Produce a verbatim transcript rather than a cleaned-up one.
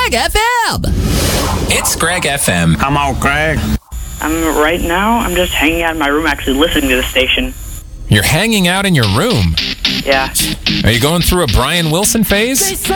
Greg F M. It's Greg F M. Come on, Greg. I'm right now, I'm just hanging out in my room actually listening to the station. You're hanging out in your room. Yeah. Are you going through a Brian Wilson phase?